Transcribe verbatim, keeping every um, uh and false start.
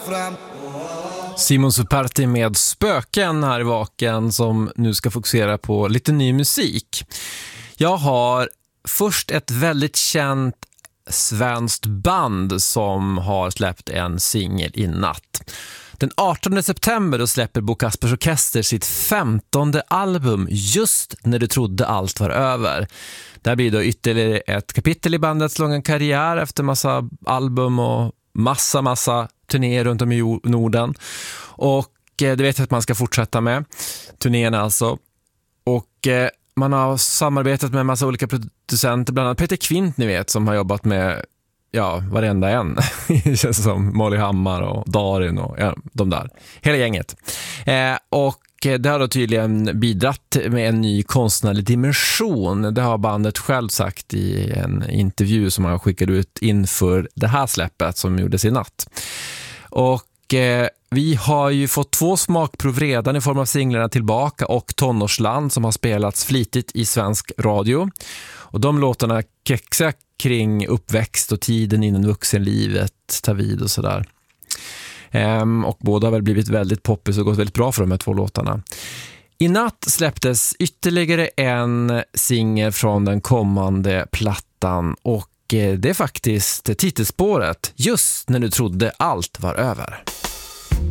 fram. Simon Superti med Spöken här i Vaken, som nu ska fokusera på lite ny musik. Jag har först ett väldigt känt svenskt band som har släppt en singel i natt. Den artonde september då släpper Bo Kaspers Orkester sitt femtonde album, Just när du trodde allt var över. Det här blir då ytterligare ett kapitel i bandets långa karriär efter massa album och massa, massa turnéer runt om i Norden. Och det vet jag att man ska fortsätta med, turnéerna alltså. Och eh, man har samarbetat med en massa olika producenter, bland annat Peter Kvint, ni vet, som har jobbat med ja, varenda en. Det känns som Molly Hammar och Darin och ja, de där. Hela gänget. Eh, och det har då tydligen bidratt med en ny konstnärlig dimension. Det har bandet själv sagt i en intervju som man skickade ut inför det här släppet som gjordes i natt. Och eh, vi har ju fått två smakprov redan i form av singlarna Tillbaka och Tonårsland som har spelats flitigt i svensk radio. Och de låtarna kretsar kring uppväxt och tiden innan vuxenlivet tar vid och sådär. Ehm, och båda har väl blivit väldigt poppis och gått väldigt bra för de här två låtarna. I natt släpptes ytterligare en singel från den kommande plattan och det är faktiskt titelspåret Just när du trodde allt var över.